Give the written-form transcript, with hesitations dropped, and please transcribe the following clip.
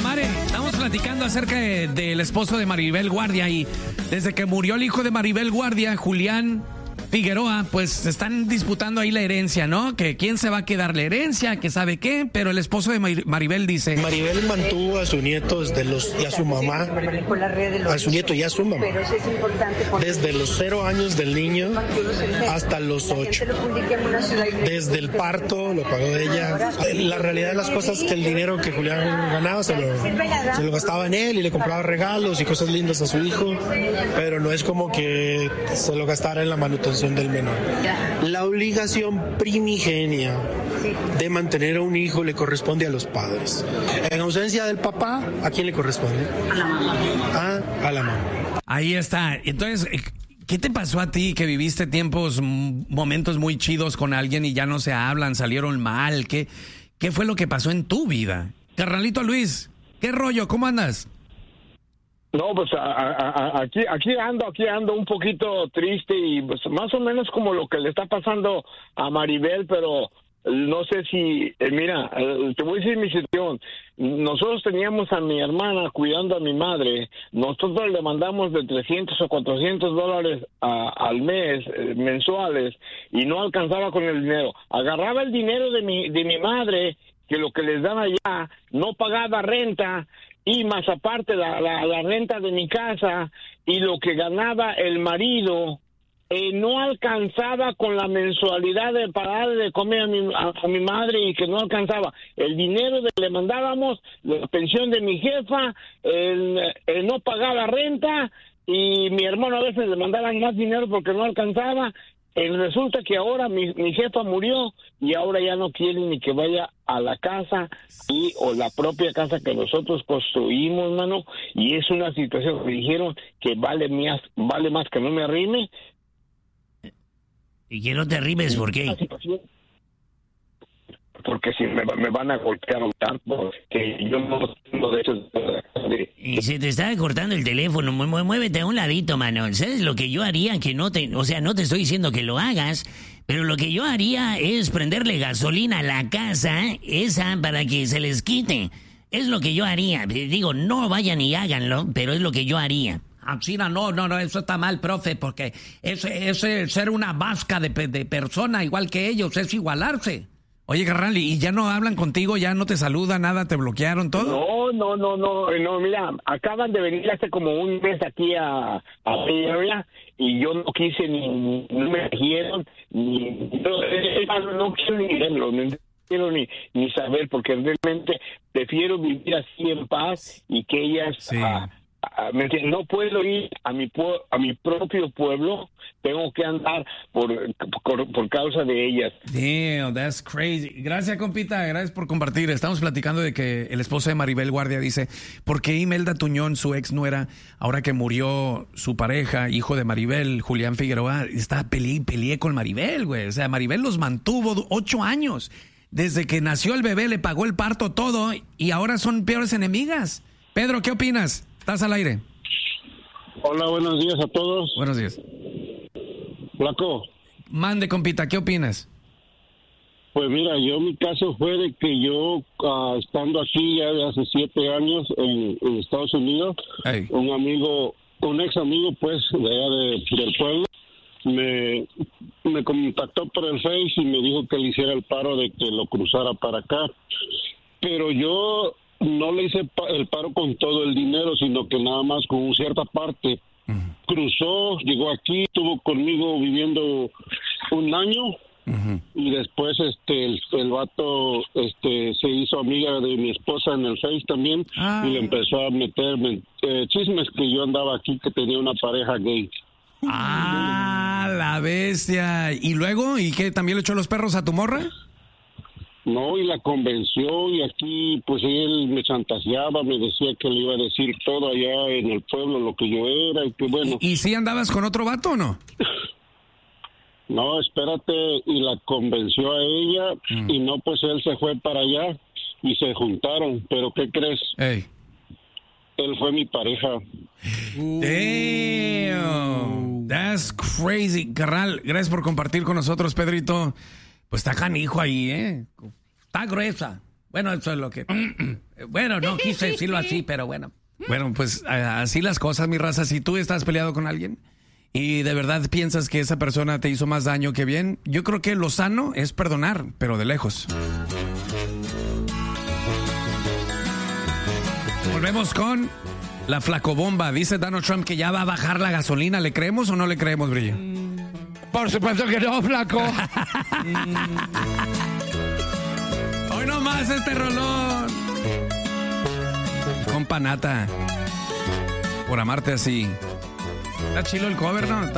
Mare, estamos platicando acerca del esposo de Maribel Guardia y desde que murió el hijo de Maribel Guardia, Julián Figueroa, pues se están disputando ahí la herencia, ¿no? Que quién se va a quedar la herencia, que sabe qué, pero el esposo de Maribel dice... Maribel mantuvo a sus nietos y a su mamá, a su nieto y a su mamá, desde los 0 años del niño hasta los 8. Desde el parto lo pagó ella. La realidad de las cosas es que el dinero que Julián ganaba se lo gastaba en él y le compraba regalos y cosas lindas a su hijo, pero no es como que se lo gastara en la manutención del menor. La obligación primigenia de mantener a un hijo le corresponde a los padres. En ausencia del papá, ¿a quién le corresponde? A la mamá. A la mamá. Ahí está. Entonces, ¿qué te pasó a ti que viviste momentos muy chidos con alguien y ya no se hablan, salieron mal? ¿Qué fue lo que pasó en tu vida? Carnalito Luis, ¿qué rollo? ¿Cómo andas? No, pues aquí ando un poquito triste y pues más o menos como lo que le está pasando a Maribel, pero no sé si, mira, te voy a decir mi situación. Nosotros teníamos a mi hermana cuidando a mi madre. Nosotros le mandamos de $300 o $400 al mes, mensuales, y no alcanzaba con el dinero. Agarraba el dinero de mi madre, que lo que les daba allá, no pagaba renta, y más aparte la renta de mi casa y lo que ganaba el marido, no alcanzaba con la mensualidad de pagar de comer a mi madre, y que no alcanzaba el dinero que le mandábamos, la pensión de mi jefa, no pagaba renta, y mi hermano a veces le mandaban más dinero porque no alcanzaba. Resulta que ahora mi jefa murió y ahora ya no quieren ni que vaya a la casa o la propia casa que nosotros construimos, mano, y es una situación que dijeron que vale más que no me arrime. ¿Y que no te arrimes? ¿Por qué? Porque si me van a golpear tanto que yo no tengo de esos... Y se te está cortando el teléfono, muévete a un ladito, mano. ¿Sabes lo que yo haría? No te estoy diciendo que lo hagas, pero lo que yo haría es prenderle gasolina a la casa esa para que se les quite. Es lo que yo haría. Digo, no vayan y háganlo, pero es lo que yo haría. China, no, eso está mal, profe, porque ese ser una vasca de persona igual que ellos es igualarse. Oye, carnal, ¿y ya no hablan contigo? ¿Ya no te saludan, nada? ¿Te bloquearon todo? No, mira, acaban de venir hace como un mes aquí a Peña, y yo no quise no me dijeron, no quiero ni verlo, no quiero ni saber, porque realmente prefiero vivir así en paz y que ellas... Sí. No puedo ir a mi propio pueblo, tengo que andar por causa de ellas. Damn, that's crazy. Gracias, compita, gracias por compartir. Estamos platicando de que el esposo de Maribel Guardia dice, ¿por qué Imelda Tuñón, su ex nuera, ahora que murió su pareja, hijo de Maribel, Julián Figueroa, peleé con Maribel, güey? O sea, Maribel los mantuvo 8 años. Desde que nació el bebé le pagó el parto, todo, y ahora son peores enemigas. Pedro, ¿qué opinas? Estás al aire. Hola, buenos días a todos. Buenos días. Flaco. Mande, compita, ¿qué opinas? Pues mira, mi caso fue de que yo, estando aquí ya de hace 7 años en Estados Unidos, hey, un ex amigo pues de allá del pueblo, me contactó por el Face y me dijo que le hiciera el paro de que lo cruzara para acá. Pero yo no le hice el paro con todo el dinero, sino que nada más con cierta parte. Uh-huh. Cruzó, llegó aquí, estuvo conmigo viviendo 1 año, uh-huh, y después el vato se hizo amiga de mi esposa en el Face también, y le empezó a meter chismes que yo andaba aquí, que tenía una pareja gay. La bestia. ¿Y luego? ¿Y qué? ¿También le echó los perros a tu morra? No, y la convenció, y aquí pues él me chantajeaba, me decía que le iba a decir todo allá en el pueblo lo que yo era, y que bueno. ¿Y sí andabas con otro vato o no? No, espérate, y la convenció a ella, y no, pues él se fue para allá y se juntaron, pero ¿qué crees? Hey. Él fue mi pareja. Damn, that's crazy. Carnal, gracias por compartir con nosotros, Pedrito. Pues está canijo ahí, ¿eh? Está gruesa. Bueno, eso es lo que... Bueno, no quise decirlo así, pero bueno. Bueno, pues así las cosas, mi raza. Si tú estás peleado con alguien y de verdad piensas que esa persona te hizo más daño que bien, yo creo que lo sano es perdonar, pero de lejos. Volvemos con la flacobomba. Dice Donald Trump que ya va a bajar la gasolina. ¿Le creemos o no le creemos, Brillo? Por supuesto que no, flaco. Hoy no más este rolón. Compa Nata. Por amarte así. Está chilo el cover, ¿no?